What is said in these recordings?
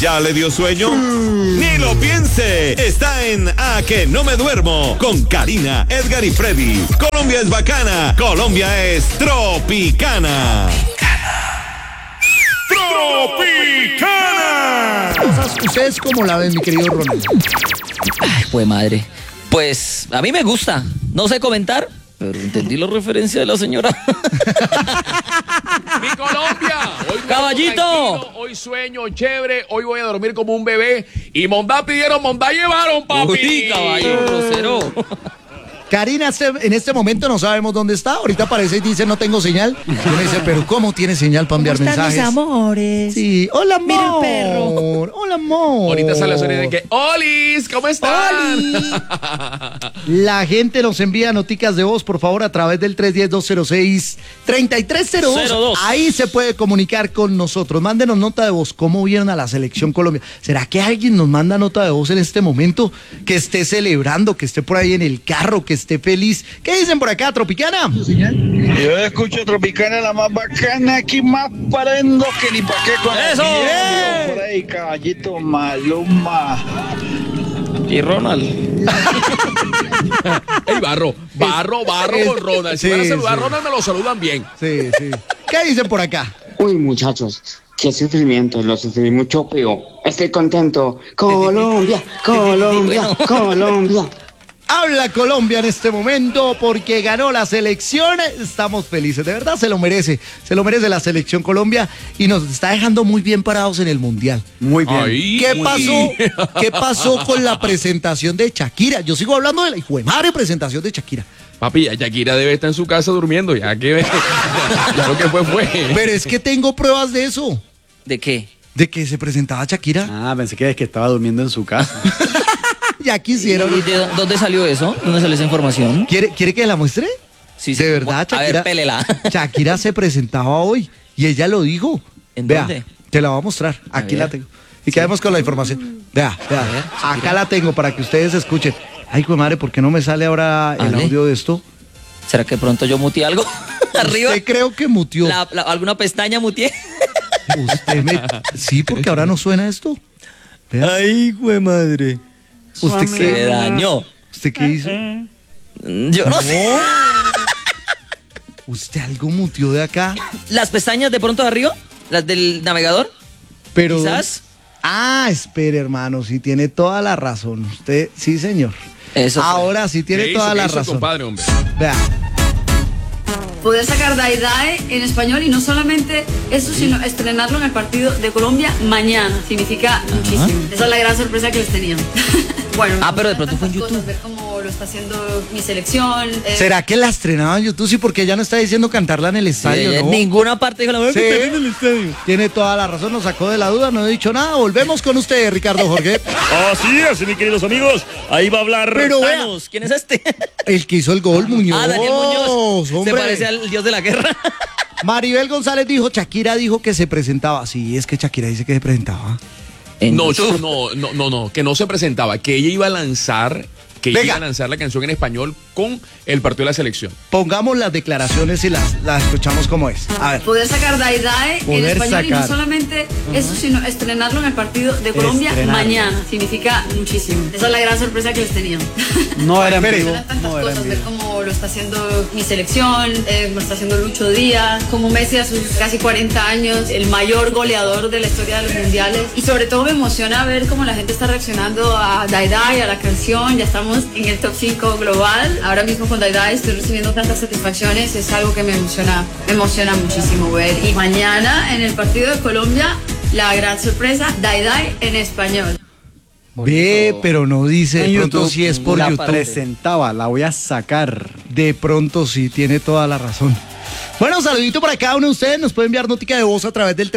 ¿Ya le dio sueño? Ni lo piense. Está en A que no me duermo con Karina, Edgar y Freddy. Colombia es bacana. Colombia es tropicana. ¡Tropicana! ¿Ustedes cómo la ven, mi querido Ronald? Ay, pues madre. Pues a mí me gusta. No sé comentar, pero entendí la referencia de la señora. Mi Colombia, hoy ¡Caballito! Hoy sueño chévere, hoy voy a dormir como un bebé. Y mondá pidieron, mondá llevaron, papi. Uy, caballo grosero. Karina en este momento no sabemos dónde está. Ahorita aparece y dice no tengo señal. Y uno dice, pero ¿cómo tiene señal para enviar mensajes? Mis amores. Sí, hola amor. Mira el perro. Hola amor. Ahorita sale la sonido de que, ¡Olis! ¿Cómo están? ¡Oli! La gente nos envía noticas de voz, por favor, a través del 310-206-3302. Ahí se puede comunicar con nosotros. Mándenos nota de voz. ¿Cómo vieron a la selección Colombia? ¿Será que alguien nos manda nota de voz en este momento? Que esté celebrando, que esté por ahí en el carro, que esté feliz. ¿Qué dicen por acá, Tropicana? Yo escucho Tropicana, la más bacana, aquí más parendo que ni pa' qué con ¡Eso! por ahí, caballito Maluma. Y Ronald. Ey, barro con Ronald. Si Sí, van a saludar a sí. Ronald, me lo saludan bien. Sí, sí. ¿Qué dicen por acá? Uy, muchachos, qué sufrimiento, lo sufrí mucho, pero estoy contento. Colombia, Colombia, Colombia. Habla Colombia en este momento porque ganó la selección. Estamos felices, de verdad se lo merece la selección Colombia y nos está dejando muy bien parados en el Mundial. Muy bien. Ay, ¿Qué pasó con la presentación de Shakira? Yo sigo hablando de la hijuemadre presentación de Shakira. Papi, ya Shakira debe estar en su casa durmiendo, ya que ya lo que fue. Pero es que tengo pruebas de eso, ¿De qué? de que se presentaba Shakira. Ah, pensé que estaba durmiendo en su casa. Ya quisieron. ¿Y de dónde salió eso? ¿Dónde salió esa información? ¿Quiere que la muestre? Sí, De verdad, A ver, Shakira. pélela. Shakira se presentaba hoy y ella lo dijo. ¿En Vea, dónde? te la voy a mostrar. Aquí ver. la tengo. Y quedamos con la información. Vea. ver, Acá la tengo para que ustedes escuchen. Ay, hijo de madre, ¿por qué no me sale ahora el Ale. audio de esto? ¿Será que pronto yo muteé algo? Arriba. Usted creo que muteó. ¿Alguna pestaña muteé? Sí, porque ahora no suena esto. Vea. Ay, güey madre. ¿Usted Se qué? dañó. ¿Usted qué hizo? Yo no sé. ¿Usted algo muteó de acá? ¿Las pestañas de pronto de arriba? ¿Las del navegador? Pero. Quizás. Ah, espere, hermano, sí tiene toda la razón. Usted, sí, señor. Eso fue. Ahora sí tiene toda la razón. Compadre, hombre. Vea. Poder sacar Dai Dai en español y no solamente eso, sino estrenarlo en el partido de Colombia mañana. Significa muchísimo. Esa es la gran sorpresa que les tenían. Bueno, Pero de pronto fue en tantas YouTube. cosas, ver cómo lo está haciendo mi selección. ¿Será que la estrenaba en YouTube? Sí, porque ella no está diciendo cantarla en el estadio, Sí, ¿no? en ninguna parte dijo la verdad Sí, que te vi en el estadio. tiene toda la razón, nos sacó de la duda, no he dicho nada. Volvemos con usted, Ricardo Jorge. Así es, mis queridos amigos. Ahí va a hablar. Pero vea, Thanos, ¿quién es este? el que hizo el gol, Muñoz. Daniel Muñoz. hombre. Se parece al dios de la guerra. Maribel González dijo, Shakira dijo que se presentaba. Sí, es que Shakira dice que se presentaba. No, que no se presentaba, que ella iba a lanzar la canción en español con el partido de la selección. Pongamos las declaraciones y las escuchamos como es. A ver. Poder sacar Dai Dai en Poder español y no sacar. solamente eso, sino estrenarlo en el partido de Colombia mañana. Significa muchísimo. Esa es la gran sorpresa que les tenían. No era en Espere. vivo. Tantas No era cosas, en ver vivo. cómo lo está haciendo mi selección, lo está haciendo Lucho Díaz, como Messi a sus casi 40 años, el mayor goleador de la historia de los mundiales. Y sobre todo me emociona ver cómo la gente está reaccionando a Dai Dai, a la canción. Ya estamos en el top 5 global. Ahora mismo con Dai Dai estoy recibiendo tantas satisfacciones, es algo que me emociona muchísimo ver. Y mañana en el partido de Colombia, la gran sorpresa, Dai Dai en español. Ve, pero no dice, de pronto sí es por la YouTube. presentaba, la voy a sacar. De pronto sí, tiene toda la razón. Bueno, saludito para cada uno de ustedes. Nos pueden enviar notica de voz a través del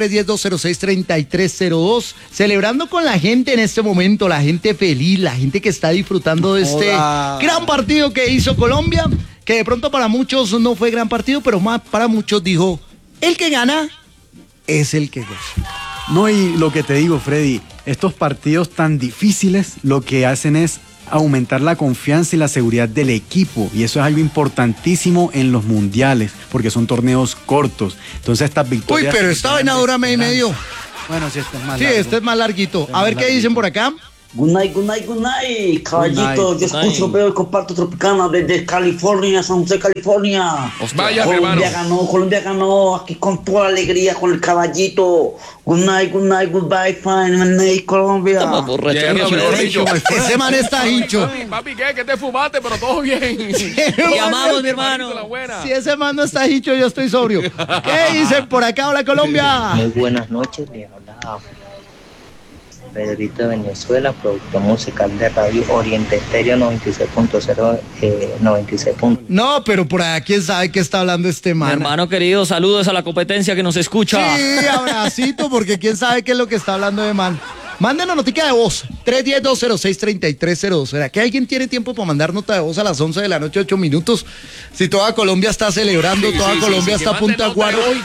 310-206-3302. Celebrando con la gente en este momento, la gente feliz, la gente que está disfrutando de este gran partido que hizo Colombia. Que de pronto para muchos no fue gran partido, pero más para muchos dijo, el que gana es el que goza. No, y lo que te digo, Freddy, estos partidos tan difíciles lo que hacen es aumentar la confianza y la seguridad del equipo, y eso es algo importantísimo en los mundiales porque son torneos cortos. Entonces estas victorias... Uy, pero esta vaina dura mes y medio. Bueno, sí, este es más Sí, largo. este es más larguito. A ver qué dicen por acá. Good night, good night, good night, caballito. Yo escucho, veo y comparto Tropicana desde California, San José, California. Vaya, mi hermano. Colombia ganó, aquí con toda la alegría con el caballito. Good night, goodbye, fine, night, Colombia. Ese man está hincho. Papi, ¿qué te fumaste? Pero todo bien. Te amamos, mi hermano. Si ese man no está hincho, yo estoy sobrio. ¿Qué dicen por acá? Hola, Colombia. Muy buenas noches, les habla Pedrito de Venezuela, productor musical de Radio Oriente Estéreo 96.0, 96. No, pero por allá quién sabe qué está hablando este Mi man. hermano querido, saludos a la competencia que nos escucha. Sí, abracito, porque quién sabe qué es lo que está hablando de man. Mándenos notica de voz, 310-206-3302. ¿Será que alguien tiene tiempo para mandar nota de voz a las 11 de la noche, 8 minutos? Si toda Colombia está celebrando, toda Colombia está a punta de guaro. Y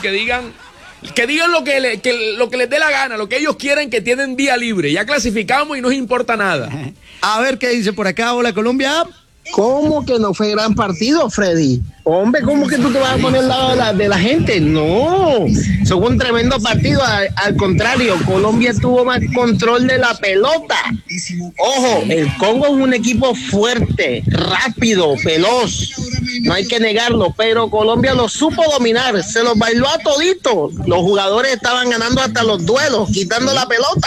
que digan lo que les dé la gana, lo que ellos quieren, que tienen día libre. Ya clasificamos y no nos importa nada. A ver qué dice por acá. Hola, Colombia. ¿Cómo que no fue gran partido, Freddy? Hombre, ¿cómo que tú te vas a poner al lado de la gente? No, son un tremendo partido. Al contrario, Colombia tuvo más control de la pelota. Ojo, el Congo es un equipo fuerte, rápido, veloz. No hay que negarlo, pero Colombia lo supo dominar. Se los bailó a toditos. Los jugadores estaban ganando hasta los duelos, quitando la pelota.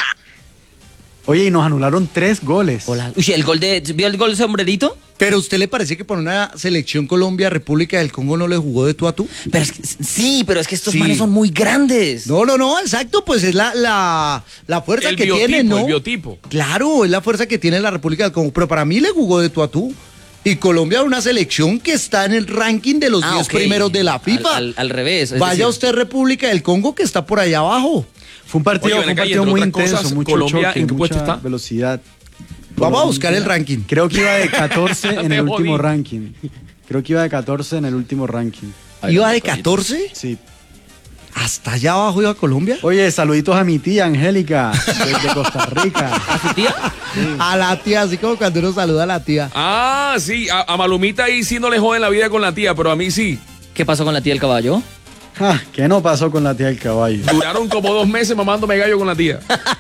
Oye, y nos anularon 3 goles. Hola. Uy, ¿vio el gol de sombrerito? ¿Pero usted le parece que por una selección Colombia, República del Congo no le jugó de tú a tú? Pero es que, sí, pero es que estos manes son muy grandes. No, exacto, pues es la fuerza El que biotipo, tiene, ¿no? el biotipo. Claro, es la fuerza que tiene la República del Congo, pero para mí le jugó de tú a tú. Y Colombia es una selección que está en el ranking de los 10 primeros de la FIFA. Al revés. es Vaya decir, usted República del Congo que está por allá abajo. Fue un partido, Oye, ven acá, y entre muy otras intenso, cosas, mucho Colombia, choque, ¿en qué puesto mucha está? velocidad. Vamos a buscar el ranking. Creo que iba de 14 en Te el último jodí. ranking. Creo que iba de 14 en el último ranking. ¿Iba de 14? Sí. ¿Hasta allá abajo iba Colombia? Oye, saluditos a mi tía Angélica, desde Costa Rica. ¿A su tía? A la tía, así como cuando uno saluda a la tía. Ah, sí, a Malumita ahí sí no le joden la vida con la tía, pero a mí sí. ¿Qué pasó con la tía del caballo? ¿Qué no pasó con la tía del caballo? Duraron como 2 meses mamándome gallo con la tía.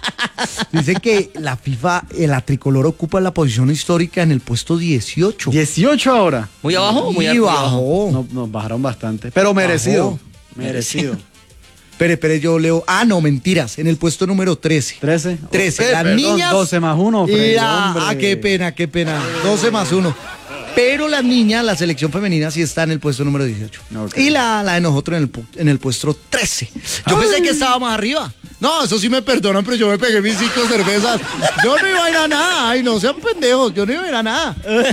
Dicen que la FIFA, la tricolor ocupa la posición histórica en el puesto 18. 18 ahora. ¿Muy abajo? Muy Y bajó. No, nos bajaron bastante. Pero merecido. Bajó. Merecido. Espere, yo leo. Ah, no, mentiras. En el puesto número 13. 13. 13. Las Perdón, niñas. 12 más 1. Qué pena. 12 más 1. Pero las niñas, la selección femenina sí está en el puesto número 18. Okay. Y la de nosotros en el puesto 13. Yo pensé que estaba más arriba. No, eso sí me perdonan, pero yo me pegué mis 5 cervezas. Yo no iba a ir a nada. Ay, no sean pendejos. Yo no iba a ir a nada.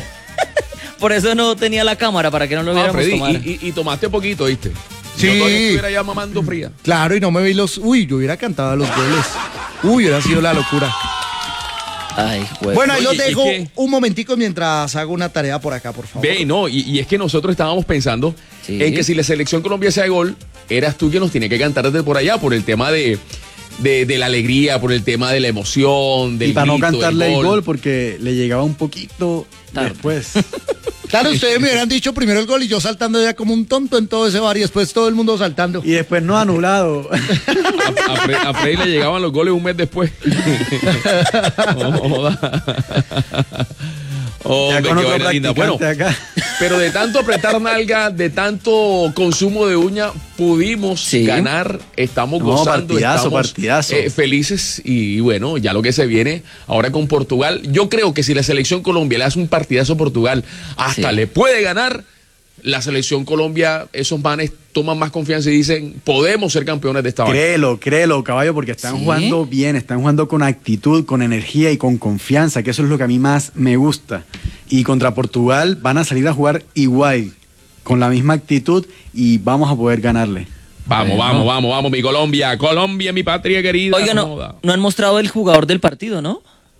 Por eso no tenía la cámara, para que no lo viéramos Freddy, tomar. y tomaste poquito, ¿viste? Sí. Yo todavía estuviera ya mamando fría. Claro, y no me vi los... Uy, yo hubiera cantado los goles. Uy, hubiera sido la locura. Ay, güey. Bueno, ahí Oye, los ¿y dejo qué? un momentico mientras hago una tarea por acá, por favor. Ve, no, y es que nosotros estábamos pensando Sí. en que si la selección Colombia hacía gol, eras tú quien nos tiene que cantar desde por allá, por el tema de la alegría, por el tema de la emoción, del Y para no grito, del cantarle el gol porque le llegaba un poquito después. Claro, ustedes me hubieran dicho primero el gol y yo saltando ya como un tonto en todo ese bar y después todo el mundo saltando. Y después no anulado. A Freddy le llegaban los goles un mes después. No joda. Hombre, con qué otro vaina linda. Bueno, practicante acá. pero de tanto apretar nalga, de tanto consumo de uña, pudimos ganar, estamos No, gozando, partidazo, estamos partidazo. Felices y bueno, ya lo que se viene ahora con Portugal. Yo creo que si la selección Colombia le hace un partidazo a Portugal, hasta le puede ganar. La selección Colombia, esos manes toman más confianza y dicen, podemos ser campeones de esta vaina. Créelo, caballo, porque están jugando bien, están jugando con actitud, con energía y con confianza, que eso es lo que a mí más me gusta. Y contra Portugal van a salir a jugar igual, con la misma actitud y vamos a poder ganarle. Vamos, mi Colombia, mi patria querida. Oiga, no han mostrado el jugador del partido, ¿no?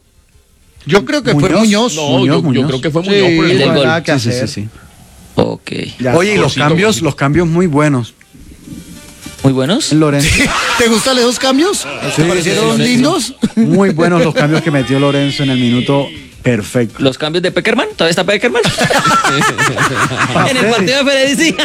Yo creo que fue Muñoz. No, yo creo que fue Muñoz por el no gol. nada que hacer. Sí. Ok. Oye, y los cambios muy buenos. ¿Muy buenos? Lorenzo. ¿Te gustan los cambios? ¿Te parecieron lindos? Muy buenos los cambios que metió Lorenzo en el minuto Perfecto. ¿Los cambios de Peckerman? ¿Todavía está Peckerman? En el partido de Freddy, sí.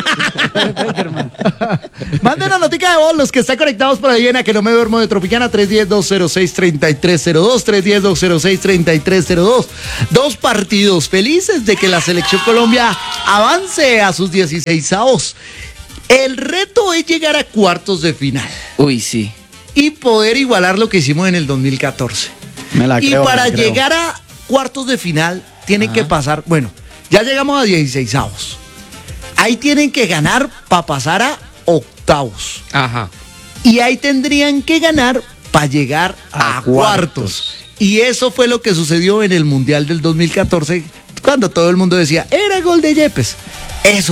Manden una notica de voz los que están conectados por ahí en A Que No Me Duermo de Tropicana, 310-206-3302, 310-206-3302. 2 partidos felices de que la selección Colombia avance a sus 16avos. El reto es llegar a cuartos de final. Uy, sí. Y poder igualar lo que hicimos en el 2014. Y para llegar a cuartos de final tienen que pasar, bueno, ya llegamos a 16avos. Ahí tienen que ganar para pasar a octavos. Ajá. Y ahí tendrían que ganar para llegar a cuartos. Y eso fue lo que sucedió en el Mundial del 2014, cuando todo el mundo decía, era gol de Yepes. Eso